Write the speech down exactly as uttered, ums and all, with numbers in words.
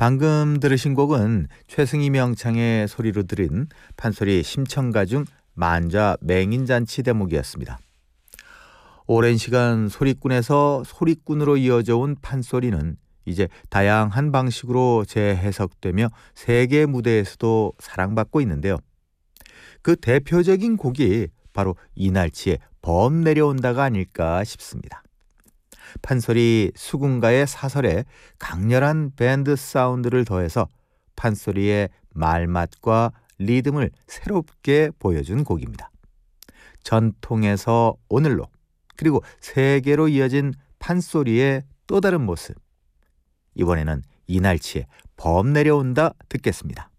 방금 들으신 곡은 최승희 명창의 소리로 들은 판소리 심청가 중 만좌 맹인잔치 대목이었습니다. 오랜 시간 소리꾼에서 소리꾼으로 이어져 온 판소리는 이제 다양한 방식으로 재해석되며 세계 무대에서도 사랑받고 있는데요. 그 대표적인 곡이 바로 이날치의 범 내려온다가 아닐까 싶습니다. 판소리 수군가의 사설에 강렬한 밴드 사운드를 더해서 판소리의 말맛과 리듬을 새롭게 보여준 곡입니다. 전통에서 오늘로 그리고 세계로 이어진 판소리의 또 다른 모습. 이번에는 이날치의 범 내려온다 듣겠습니다.